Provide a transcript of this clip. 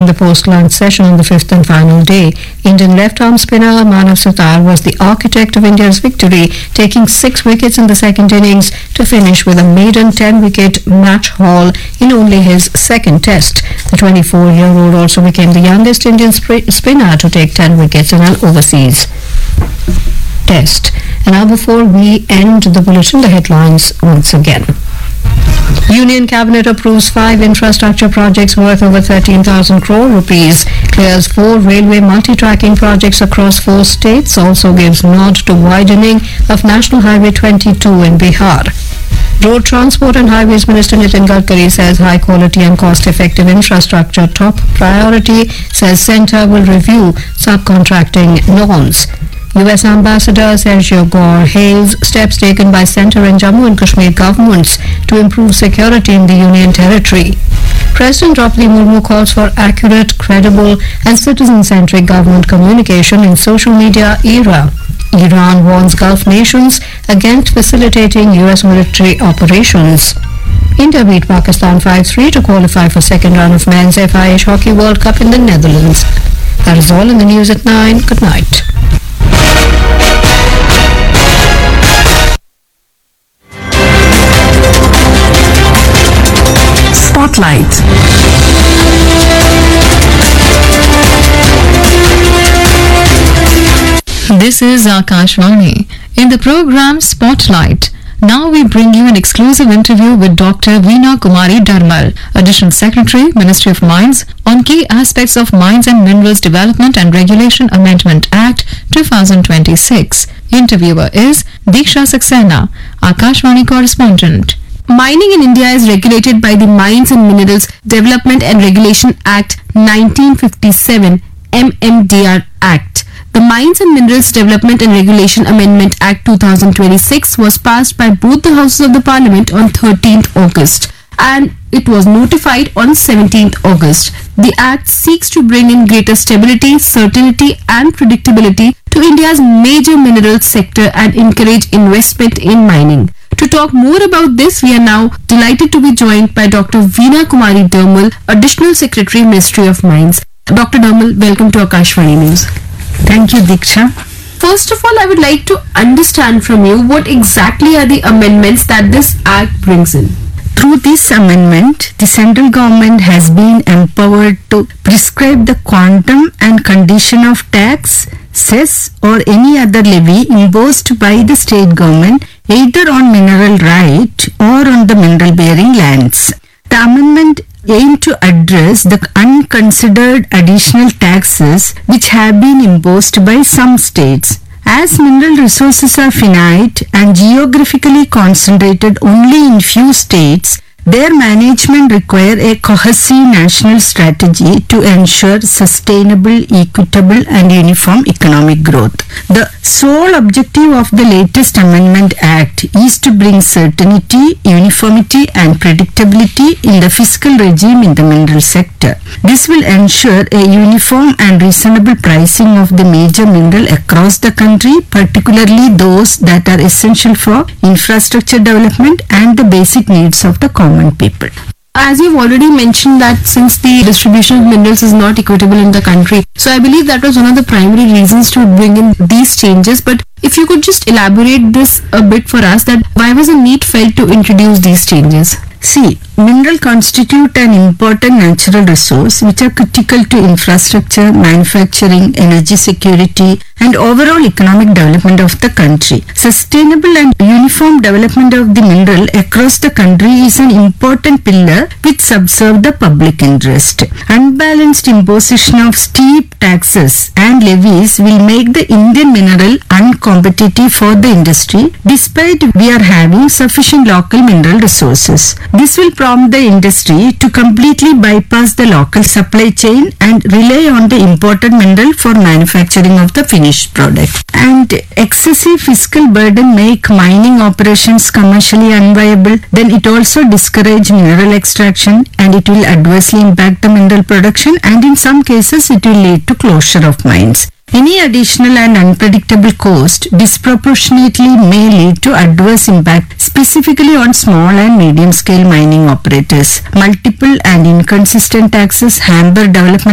the post-lunch session on the fifth and final day. Indian left-arm spinner Manav Sutar was the architect of India's victory, taking 6 wickets in the second innings to finish with a maiden 10-wicket match haul in only his second test. The 24-year-old also became the youngest Indian spinner to take 10 wickets in an overseas test. And now before we end the bulletin, the headlines once again. Union Cabinet approves 5 infrastructure projects worth over 13,000 crore rupees, clears 4 railway multi-tracking projects across 4 states, also gives nod to widening of National Highway 22 in Bihar. Road Transport and Highways Minister Nitin Gadkari says high quality and cost-effective infrastructure top priority, says centre will review subcontracting norms. US Ambassador Sergio Gore hails steps taken by Centre and Jammu and Kashmir governments to improve security in the Union Territory. President Draupadi Murmu calls for accurate, credible and citizen-centric government communication in social media era. Iran warns Gulf nations against facilitating US military operations. India beat Pakistan 5-3 to qualify for second round of Men's FIH Hockey World Cup in the Netherlands. That is all in the news at 9. Good night. Spotlight. This is Akashvani. In the program Spotlight, now we bring you an exclusive interview with Dr. Veena Kumari Dharmal, Additional Secretary, Ministry of Mines, on key aspects of Mines and Minerals Development and Regulation Amendment Act 2026. Interviewer is Diksha Saxena, Akashvani correspondent. Mining in India is regulated by the Mines and Minerals Development and Regulation Act 1957 MMDR Act. The Mines and Minerals Development and Regulation Amendment Act 2026 was passed by both the Houses of the Parliament on 13th August and it was notified on 17th August. The Act seeks to bring in greater stability, certainty and predictability to India's major minerals sector and encourage investment in mining. To talk more about this, we are now delighted to be joined by Dr. Veena Kumari Dharmal, Additional Secretary, Ministry of Mines. Dr. Dharmal, welcome to Akashvani News. Thank you, Diksha. First of all, I would like to understand from you what exactly are the amendments that this Act brings in. Through this amendment, the central government has been empowered to prescribe the quantum and condition of tax, cess or any other levy imposed by the state government either on mineral right or on the mineral bearing lands. The amendment aimed to address the unconsidered additional taxes which have been imposed by some states. As mineral resources are finite and geographically concentrated only in few states, their management require a cohesive national strategy to ensure sustainable, equitable and uniform economic growth. The sole objective of the latest Amendment Act is to bring certainty, uniformity and predictability in the fiscal regime in the mineral sector. This will ensure a uniform and reasonable pricing of the major mineral across the country, particularly those that are essential for infrastructure development and the basic needs of the common people. As you've already mentioned that since the distribution of minerals is not equitable in the country, so I believe that was one of the primary reasons to bring in these changes. But if you could just elaborate this a bit for us, that why was a need felt to introduce these changes? See, mineral constitute an important natural resource which are critical to infrastructure, manufacturing, energy security and overall economic development of the country. Sustainable and uniform development of the mineral across the country is an important pillar which subserve the public interest. Unbalanced imposition of steep taxes and levies will make the Indian mineral uncompetitive for the industry despite we are having sufficient local mineral resources. This will prompt the industry to completely bypass the local supply chain and rely on the imported mineral for manufacturing of the finished product. And excessive fiscal burden make mining operations commercially unviable. Then it also discourage mineral extraction and it will adversely impact the mineral production and in some cases it will lead to closure of mines. Any additional and unpredictable cost disproportionately may lead to adverse impact, specifically on small and medium scale mining operators. Multiple and inconsistent taxes hamper development